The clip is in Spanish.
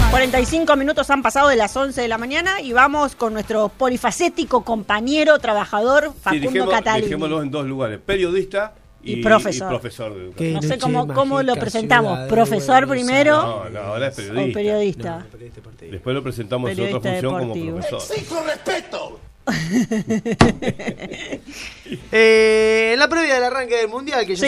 45 minutos han pasado de las 11 de la mañana y vamos con nuestro polifacético compañero, trabajador, Facundo Catalini. Dejémoslo en dos lugares, periodista y profesor. De educación. No sé cómo lo presentamos, profesor primero No, ahora es periodista. o periodista. No, después lo presentamos en otra función deportivo. Como profesor. ¡Exijo respeto! La previa del arranque del Mundial, que ya